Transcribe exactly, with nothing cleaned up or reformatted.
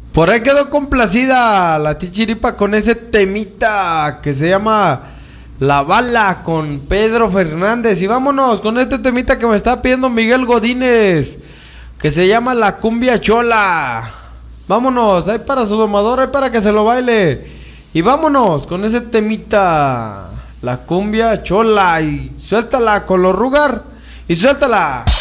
Por ahí quedó complacida la Tichiripa con ese temita que se llama La Bala con Pedro Fernández. Y vámonos con este temita que me está pidiendo Miguel Godínez, que se llama La Cumbia Chola. Vámonos, ahí para su domador, ahí para que se lo baile. Y vámonos con ese temita, La Cumbia Chola. Y suéltala con los Rugar. Y suéltala.